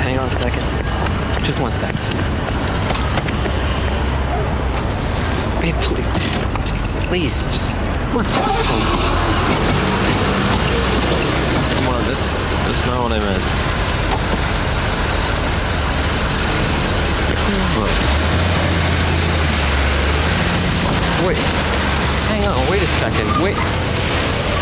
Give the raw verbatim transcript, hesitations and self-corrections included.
hang on a second. Just one second. Babe, please. Please, just one second. Come on, that's, that's not what I meant. Wait. Hang on, wait a second. Wait.